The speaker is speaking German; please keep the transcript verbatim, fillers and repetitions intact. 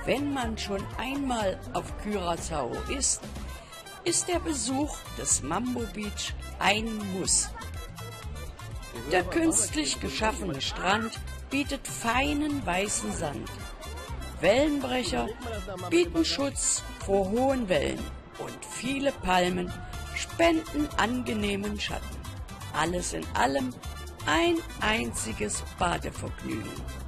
Wenn man schon einmal auf Curaçao ist, ist der Besuch des Mambo Beach ein Muss. Der künstlich geschaffene Strand bietet feinen weißen Sand. Wellenbrecher bieten Schutz vor hohen Wellen und viele Palmen spenden angenehmen Schatten. Alles in allem ein einziges Badevergnügen.